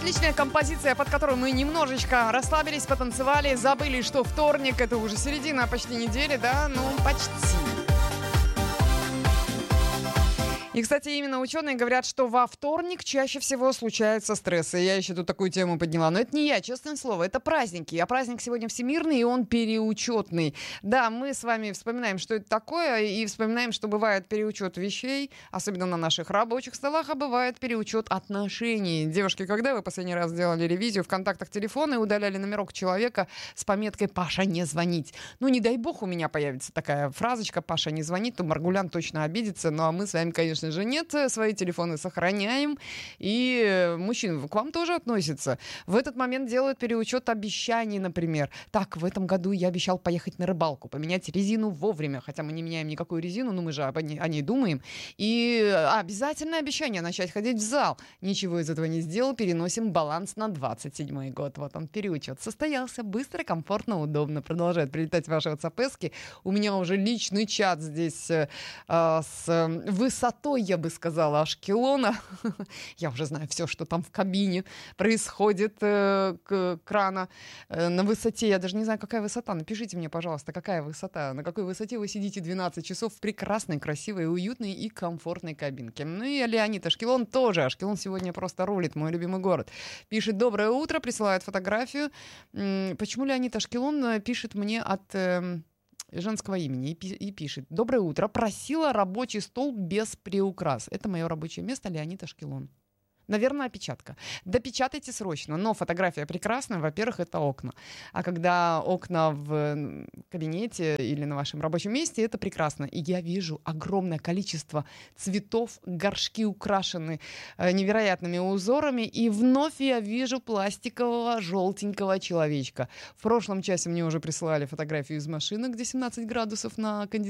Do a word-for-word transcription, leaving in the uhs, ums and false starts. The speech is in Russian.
Отличная композиция, под которую мы немножечко расслабились, потанцевали, забыли, что вторник — это уже середина почти недели, да? Ну, почти. И, кстати, именно ученые говорят, что во вторник чаще всего случаются стрессы. Я еще тут такую тему подняла. Но это не я, честное слово, это праздники. А праздник сегодня всемирный, и он переучетный. Да, мы с вами вспоминаем, что это такое, и вспоминаем, что бывает переучет вещей, особенно на наших рабочих столах, а бывает переучет отношений. Девушки, когда вы последний раз делали ревизию в контактах телефона и удаляли номерок человека с пометкой «Паша, не звонить»? Ну, не дай бог у меня появится такая фразочка «Паша, не звонить», то Маргулян точно обидится. Ну, а мы с вами, конечно же, нет, свои телефоны сохраняем. И мужчины к вам тоже относятся. В этот момент делают переучет обещаний, например. Так, в этом году я обещал поехать на рыбалку, поменять резину вовремя, хотя мы не меняем никакую резину, но мы же об ней, о ней думаем. И обязательное обещание начать ходить в зал. Ничего из этого не сделал, переносим баланс на двадцать седьмой год. Вот он, переучет состоялся. Быстро, комфортно, удобно. Продолжают прилетать ваши ватсапески. У меня уже личный чат здесь э, с высотой, я бы сказала, Ашкелона. Я уже знаю все, что там в кабине происходит, э, к крана. Э, на высоте, я даже не знаю, какая высота. Напишите мне, пожалуйста, какая высота, на какой высоте вы сидите двенадцать часов в прекрасной, красивой, уютной и комфортной кабинке. Ну и Леонид Ашкелон тоже. Ашкелон сегодня просто рулит, мой любимый город. Пишет: доброе утро, присылает фотографию. М-м, почему Леонид Ашкелон пишет мне от... Э, женского имени, и, и пишет: доброе утро, просила рабочий стол без приукрас. Это мое рабочее место, Леонид Ашкелон. Наверное, опечатка. Допечатайте срочно, но фотография прекрасная. Во-первых, это окна. А когда окна в кабинете или на вашем рабочем месте, это прекрасно. И я вижу огромное количество цветов, горшки украшены э, невероятными узорами. И вновь я вижу пластикового желтенького человечка. В прошлом часе мне уже присылали фотографию из машины, где семнадцать градусов на кондиционере.